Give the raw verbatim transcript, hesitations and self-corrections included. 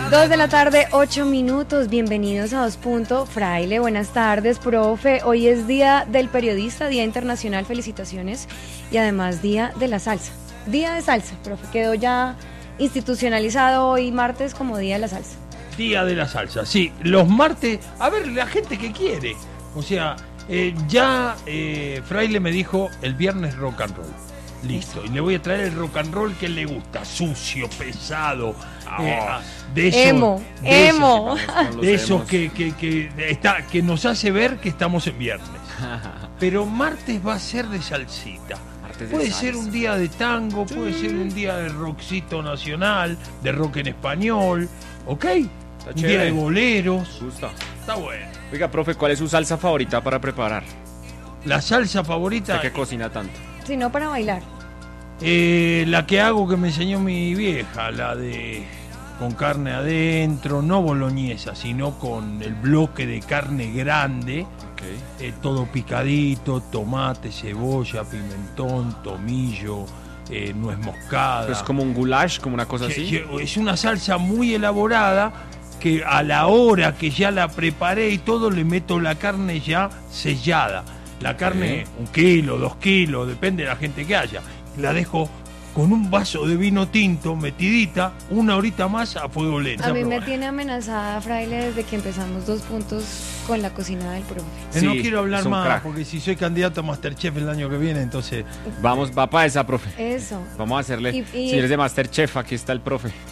Dos de la tarde, ocho minutos. Bienvenidos a Dos Punto. Fraile, buenas tardes, profe. Hoy es Día del Periodista, Día Internacional. Felicitaciones. Y además Día de la Salsa. Día de Salsa, profe. Quedó ya institucionalizado hoy martes como Día de la Salsa. Día de la Salsa, sí. Los martes, a ver, la gente que quiere. O sea, eh, ya eh, Fraile me dijo el viernes rock and roll. Listo, y le voy a traer el rock and roll que le gusta, sucio, pesado, oh, eh, de esos, emo, de emo, esos, de esos que, que, que, está, que nos hace ver que estamos en viernes. Pero martes va a ser de salsita. Martes de puede salsa. Ser un día de tango, sí. Puede ser un día de rockcito nacional, de rock en español, ¿ok? Está un chévere. Día de boleros. Gusta. Está bueno. Oiga, profe, ¿cuál es su salsa favorita para preparar? La salsa favorita. ¿Usted que cocina tanto? Si no, para bailar. Eh, la que hago que me enseñó mi vieja, la de con carne adentro, no boloñesa, sino con el bloque de carne grande, okay. eh, todo picadito, tomate, cebolla, pimentón, tomillo, eh, nuez moscada. ¿Es como un goulash, como una cosa que, así? Que es una salsa muy elaborada que a la hora que ya la preparé y todo le meto la carne ya sellada. La carne, sí. Un kilo, dos kilos, depende de la gente que haya. La dejo con un vaso de vino tinto, metidita, una horita más a fuego lento. A mí me tiene amenazada, Fraile, desde que empezamos Dos Puntos con la cocina del profe. Sí, no quiero hablar más, crack. Porque si soy candidato a Masterchef el año que viene, entonces... Vamos, va para esa, profe. Eso. Vamos a hacerle... Y, y... Si eres de Masterchef, aquí está el profe.